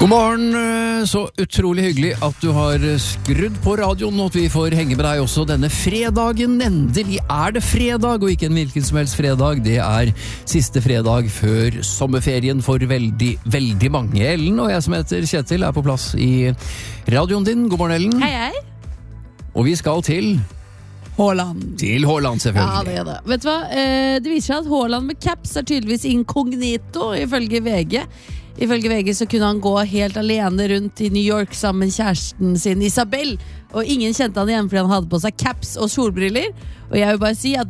God morgen, så utrolig hyggelig at du har skrudd på radioen og at vi får henge med deg også denne fredagen. Endelig er det fredag, og ikke en hvilken som helst fredag. Det er siste fredag før sommerferien for veldig, veldig mange. Ellen og jeg som heter Kjetil er på plass i radioen din. God morgen, Ellen. Hei, hei. Og vi skal til Haaland. Til Haaland, selvfølgelig. Ja, det er det. Vet du hva? Det viser seg at Haaland med caps er tydeligvis inkognito, ifølge VG. Ifølge VG så kunne han gå helt alene rundt i New York sammen med kjæresten sin Isabel, og ingen kjente han igjen fordi han hadde på seg caps og solbriller. Og jeg vil bare si at